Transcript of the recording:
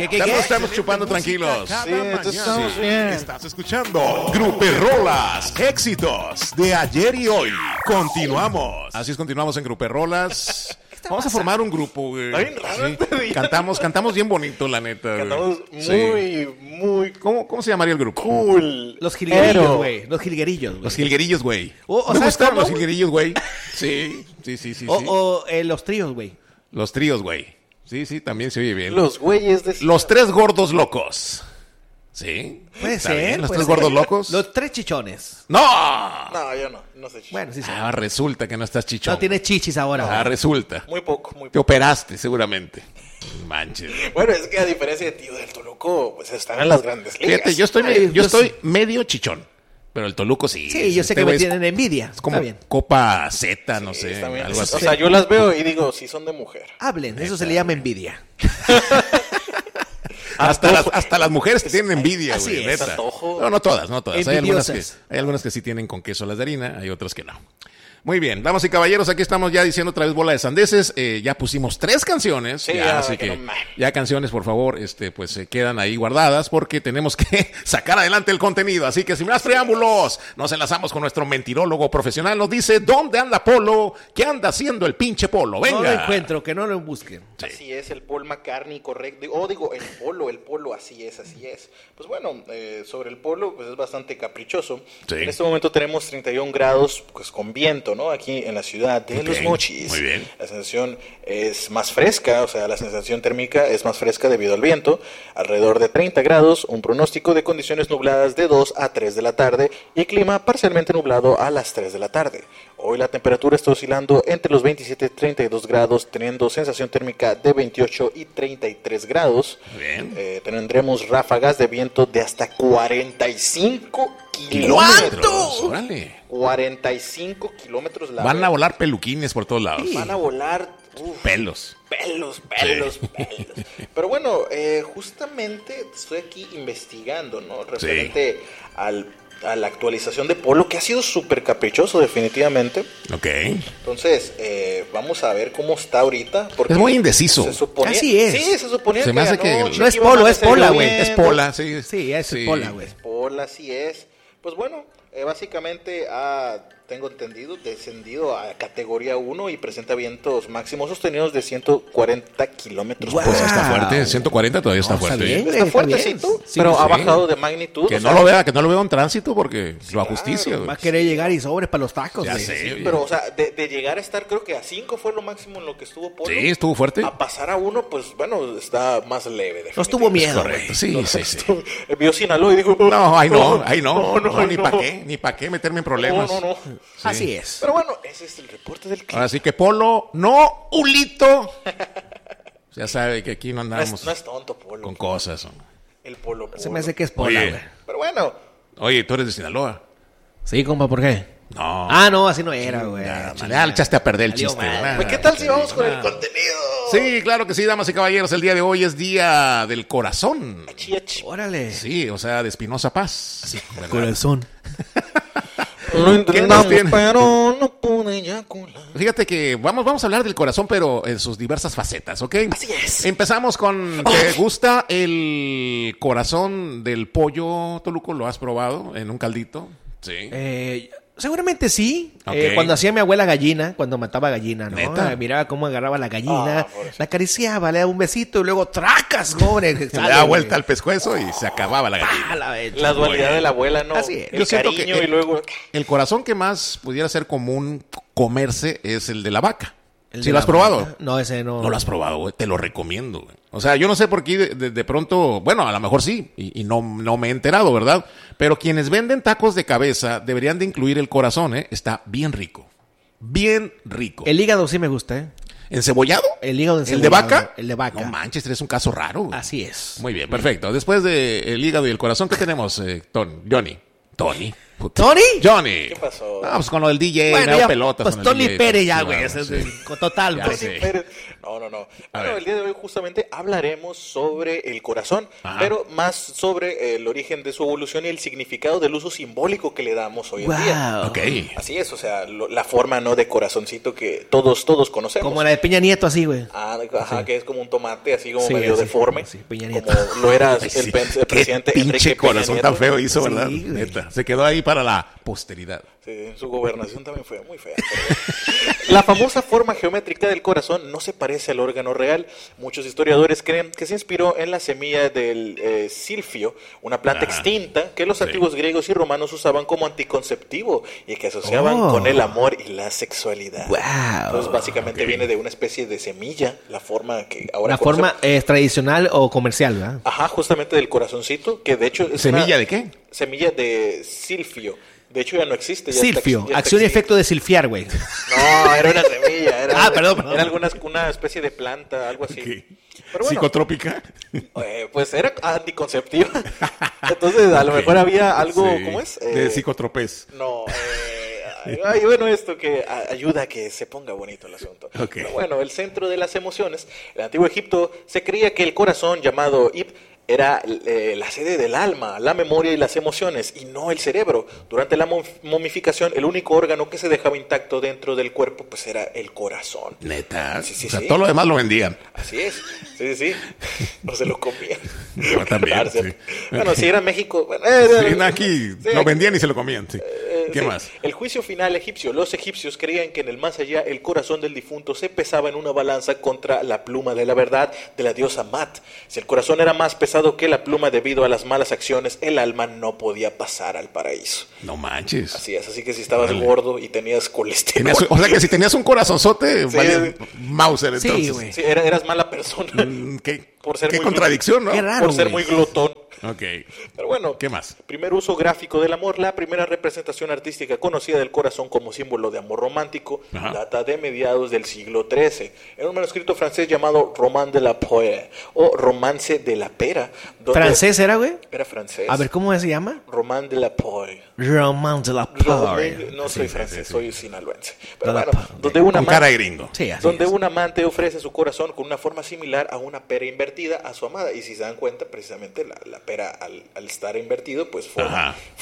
Estamos chupando tranquilos. Sí, estamos bien. Estás escuchando Gruperrolas, éxitos de ayer y hoy. Continuamos. Así es, continuamos en Gruperrolas. Vamos a formar un grupo, güey. Sí. Cantamos bien bonito, la neta. Cantamos muy ¿Cómo se llamaría el grupo? cool. Los jilguerillos, güey. Los jilguerillos, güey. Los jilguerillos, güey. O Me ¿sabes gustaron cómo, los güey? jilguerillos, güey. Sí. O los tríos, güey. Los tríos, güey. Sí, también se oye bien. Los güeyes de... Los tres gordos locos. ¿Sí? Puede ¿Está ser. bien? ¿Los puede tres ser. gordos locos? Los tres chichones. ¡No! No, yo no sé. Bueno, sí, sí. Resulta que no estás chichón. No tiene chichis ahora. Resulta. Muy poco. Te operaste, seguramente. Manches. Bueno, es que a diferencia de tío del Toluco, pues están en las grandes ligas. Fíjate, yo estoy medio chichón. Pero el Toluco sí. Sí, yo sé que me tienen envidia. Es como Está bien. Copa Z, no sé. Está bien. Algo así. O sea, yo las veo y digo, sí son de mujer. Hablen, eso se le llama envidia. Hasta las mujeres que tienen envidia, así güey. es. Neta. Antojo. No todas. Hay Envidiosas. algunas que sí tienen con queso las de harina, hay otras que no. Muy bien, damas y caballeros, aquí estamos ya diciendo otra vez bola de sandeces. Ya pusimos 3 canciones. Sí, así que que no mames. ya canciones, por favor, pues se quedan ahí guardadas porque tenemos que sacar adelante el contenido. Así que sin más preámbulos, nos enlazamos con nuestro mentirólogo profesional. Nos dice, ¿dónde anda Polo? ¿Qué anda haciendo el pinche Polo? Venga. No lo encuentro, que no lo busquen. Sí. Así es, el Paul McCartney, correcto. El polo, así es. Pues bueno, sobre el polo, pues es bastante caprichoso. Sí. En este momento tenemos 31 grados, pues con viento, ¿no? Aquí en la ciudad de Los Mochis. Muy bien. La sensación es más fresca, o sea, la sensación térmica es más fresca debido al viento. Alrededor de 30 grados, un pronóstico de condiciones nubladas de 2 a 3 de la tarde y clima parcialmente nublado a las 3 de la tarde. Hoy la temperatura está oscilando entre los 27 y 32 grados, teniendo sensación térmica de 28 y 33 grados. Bien. Tendremos ráfagas de viento de hasta 45 kilómetros. Órale. 45 kilómetros la Van hora. a volar peluquines por todos lados. Van a volar Pelos. pelos. Pero bueno, justamente estoy aquí investigando, ¿no? Referente a la actualización de Polo, que ha sido súper caprichoso definitivamente. Ok. Entonces, vamos a ver cómo está ahorita. Porque Es muy indeciso. Se suponía, Así es. Sí, se suponía Se me hace que anoche no es iba a Polo, es amanecer Pola, güey. lloviendo. Es Pola, sí. Sí, es Pola, güey. Pola, así es. Pues bueno, básicamente tengo entendido, descendido a categoría 1 y presenta vientos máximos sostenidos de 140 kilómetros por Pues hora. está fuerte, 140 todavía está Está fuerte. bien. Está fuertecito, bien. Sí, pero sí. ha bajado de magnitud. Que o no sea, lo vea en tránsito porque lo ajusticia. Va güey. a querer llegar y sobres para los tacos, Ya güey. sé. Sí. Oye. pero, o sea, de llegar a estar, creo que a 5 fue lo máximo en lo que estuvo Polo. Sí, estuvo fuerte. A pasar a 1, pues bueno, está más leve. No estuvo miedo, Correcto, güey. sí. Vio Sinaloa y dijo: No, ahí no. no, Ni para qué meterme en problemas. No. Sí. Así es. Pero bueno, ese es el reporte del clima. Ahora sí que Polo, no, Ulito. Ya sabe que aquí no andamos No es tonto, Polo. con cosas. ¿no? El Polo. Se me hace que es Pola, Oye. güey. Pero bueno, Oye, tú eres de Sinaloa. Sí, compa, ¿por qué? No. No, así no era, güey. Ya le echaste a perder el Valió chiste. madre. ¿verdad? pues, ¿qué tal si vamos con el contenido? Sí, claro que sí, damas y caballeros. El día de hoy es Día del Corazón. Chiach. Órale. Sí, o sea, de Espinosa Paz. ¿verdad? Corazón. Lo intentamos, tiene? pero no pude eyacular. Fíjate que vamos a hablar del corazón, pero en sus diversas facetas, ¿ok? Así es. Empezamos con, ¿te gusta el corazón del pollo, Toluco? ¿Lo has probado en un caldito? Sí. Seguramente sí. Ok. Cuando hacía mi abuela gallina, cuando mataba gallina, ¿no? ¿Neta? Miraba cómo agarraba la gallina, pobrecito. la acariciaba, le daba un besito y luego ¡tracas, hombre! Le daba vuelta al pescuezo y se acababa la gallina. La dualidad de la abuela, ¿no? Así es. El Yo siento cariño que y luego... el corazón que más pudiera ser común comerse es el de la vaca. ¿El ¿Sí de lo la has probado? vaca? No, ese no. No lo has probado, güey. Te lo recomiendo, güey. O sea, yo no sé por qué de pronto, bueno, a lo mejor sí, y no me he enterado, ¿verdad? Pero quienes venden tacos de cabeza deberían de incluir el corazón, ¿eh? Está bien rico. Bien rico. El hígado sí me gusta, ¿eh? ¿Encebollado? El hígado ¿El de encebollado, vaca? el de vaca. No manches, eres un caso raro, güey. Así es. Muy bien, perfecto. Después del hígado y el corazón, ¿qué tenemos, Tony? ¿Tony? Johnny. ¿Qué pasó? Ah, pues con lo del DJ, Bueno, me hago ya, pelotas. pues con el Tony DJ, Pérez ya, sí, güey. bueno, Ese es sí. total, Ya güey. sé. Pérez. No. A Bueno, ver. el día de hoy justamente hablaremos sobre el corazón, Ajá. pero más sobre el origen de su evolución y el significado del uso simbólico que le damos hoy en día. Wow. Ok. Así es, o sea, la forma no de corazoncito que todos conocemos. Como la de Peña Nieto, así, güey. Ajá, que es como un tomate, así como Sí, medio así, deforme, sí, Peña Nieto. como lo era Ay, sí. el presidente Qué Enrique pinche Peña corazón Nieto. tan feo hizo, Sí, ¿verdad? güey. Neta. Se quedó ahí para la posteridad. Sí, su gobernación también fue muy fea. Pero la famosa forma geométrica del corazón no se parece al órgano real. Muchos historiadores creen que se inspiró en la semilla del silfio, una planta Ajá. extinta que los Sí. antiguos griegos y romanos usaban como anticonceptivo y que asociaban Oh. con el amor y la sexualidad. Wow. Entonces básicamente Ok. viene de una especie de semilla, la forma que ahora Una forma tradicional o comercial, ¿verdad? Ajá, justamente del corazoncito, que de hecho es ¿Semilla una de qué? semilla de silfio. De hecho ya no existe. Ya está Silfio, ya está acción y extinto. efecto de silfiar, güey. No, era una semilla. Era, Perdón. Era una especie de planta, algo así. Ok. Pero bueno, Psicotrópica. pues era anticonceptiva. Entonces, a lo mejor había algo, Sí, ¿cómo es? de psicotropés. No, bueno, esto que ayuda a que se ponga bonito el asunto. Ok. Pero bueno, el centro de las emociones. En el antiguo Egipto se creía que el corazón, llamado Ib, era la sede del alma, la memoria y las emociones, y no el cerebro. Durante la momificación, el único órgano que se dejaba intacto dentro del cuerpo, pues era el corazón. Neta. Sí, o sea, sí. todo lo demás lo vendían. Así es, sí. No se lo comían. Yo también, Claro, sí. Bueno, si era México... Bueno, Sí, aquí sí, lo aquí- vendían y se lo comían. Sí. ¿Qué sí. más? El juicio final egipcio. Los egipcios creían que en el más allá el corazón del difunto se pesaba en una balanza contra la pluma de la verdad de la diosa Mat. Si el corazón era más pesado que la pluma debido a las malas acciones, el alma no podía pasar al paraíso. No manches. Así es, así que si estabas Órale. gordo y tenías colesterol, O sea que si tenías un corazonzote, Sí. vale, Mauser, Sí, entonces. güey. sí, eras mala persona Qué, Por ser qué muy contradicción, ¿no? Qué raro. por ser güey. muy glotón. Ok. Pero bueno, ¿Qué más? primer uso gráfico del amor, la primera representación artística conocida del corazón como símbolo de amor romántico, Ajá. data de mediados del siglo XIII, en un manuscrito francés llamado Roman de la Poire, o Romance de la Pera. donde- ¿Francés era, güey? Era francés. A ver, ¿cómo se llama? Roman de la Poire. Romance de la Power. No soy francés, soy sinaloense. Pero De la bueno, Poire. donde una Con cara de gringo. Sí, así donde es. un amante ofrece su corazón con una forma similar a una pera invertida a su amada. Y si se dan cuenta, precisamente la pera al estar invertido, pues forma, Ajá.